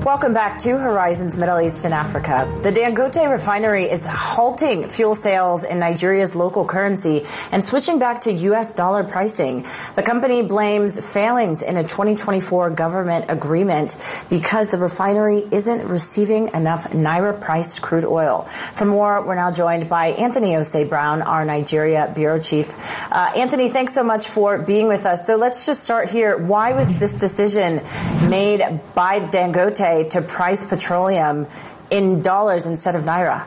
Welcome back to Horizons Middle East and Africa. The Dangote refinery is halting fuel sales in Nigeria's local currency and switching back to U.S. dollar pricing. The company blames failings in a 2024 government agreement because the refinery isn't receiving enough Naira-priced crude oil. For more, we're now joined by Anthony Osei Brown, our Nigeria bureau chief. Anthony, thanks so much for being with us. So let's just start here. Why was this decision made by Dangote to price petroleum in dollars instead of Naira?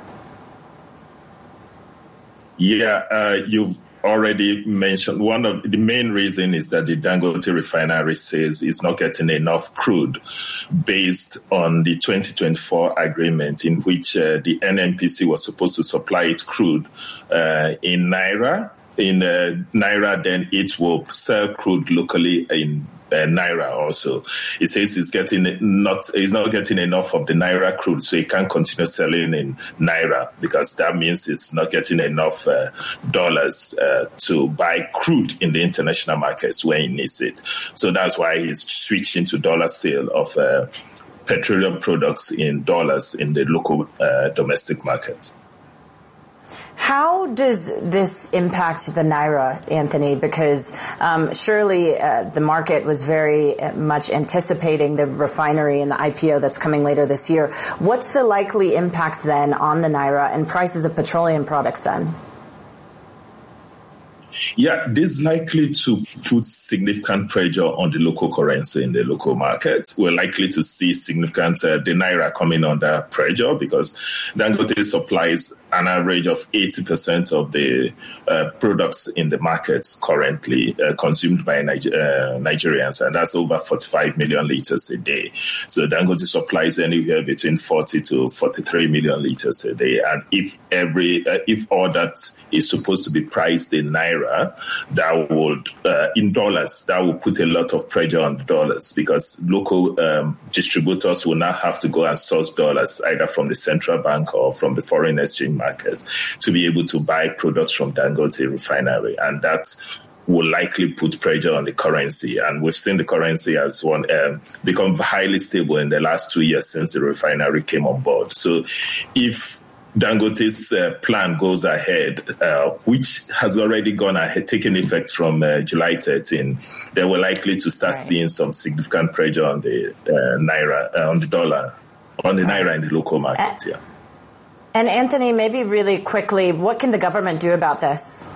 Yeah, you've already mentioned one of the main reason is that the Dangote refinery says it's not getting enough crude based on the 2024 agreement in which the NNPC was supposed to supply it crude in Naira. In Naira, then it will sell crude locally in Naira also. It says it's not getting enough of the Naira crude, so it can't continue selling in Naira because that means it's not getting enough dollars to buy crude in the international markets when it needs it. So that's why he's switching to dollar sale of petroleum products in dollars in the local domestic market. How does this impact the Naira, Anthony? Because surely the market was very much anticipating the refinery and the IPO that's coming later this year. What's the likely impact then on the Naira and prices of petroleum products then? Yeah, this is likely to put significant pressure on the local currency in the local market. We're likely to see significant the Naira coming under pressure because Dangote supplies an average of 80% of the products in the markets currently consumed by Nigerians, and that's over 45 million liters a day. So Dangote supplies anywhere between 40 to 43 million liters a day, and if all that is supposed to be priced in Naira, that would, in dollars, that will put a lot of pressure on the dollars because local distributors will now have to go and source dollars either from the central bank or from the foreign exchange markets to be able to buy products from Dangote refinery. And that will likely put pressure on the currency. And we've seen the currency as one become highly stable in the last 2 years since the refinery came on board. So if Dangote's plan goes ahead, which has already gone ahead, taken effect from July 13, they were likely to start seeing some significant pressure on the Naira, on the dollar, on the Naira in the local market. Yeah. And Anthony, maybe really quickly, what can the government do about this?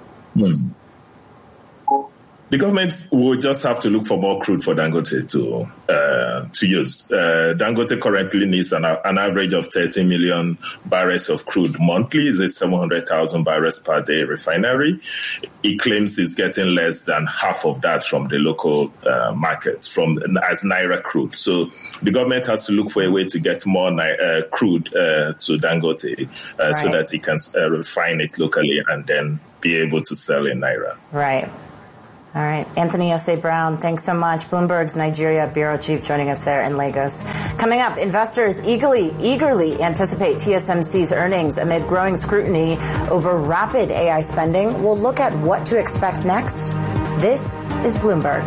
The government will just have to look for more crude for Dangote to use. Dangote currently needs an average of 30 million barrels of crude monthly. It's a 700,000 barrels per day refinery. It claims it's getting less than half of that from the local markets as Naira crude. So the government has to look for a way to get more crude to Dangote so that it can refine it locally and then be able to sell in Naira. Right. All right. Anthony Osei Brown, thanks so much. Bloomberg's Nigeria bureau chief joining us there in Lagos. Coming up, investors eagerly anticipate TSMC's earnings amid growing scrutiny over rapid AI spending. We'll look at what to expect next. This is Bloomberg.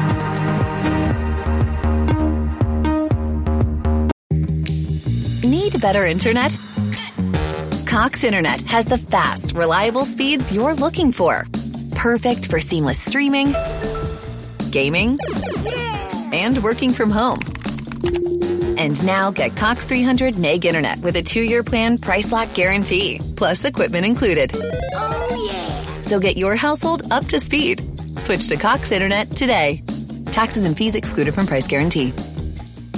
Need better internet? Cox Internet has the fast, reliable speeds you're looking for. Perfect for seamless streaming, gaming, and working from home. And now get Cox 300 meg internet with a 2-year plan price lock guarantee, plus equipment included. Oh, yeah. So get your household up to speed. Switch to Cox Internet today. Taxes and fees excluded from price guarantee.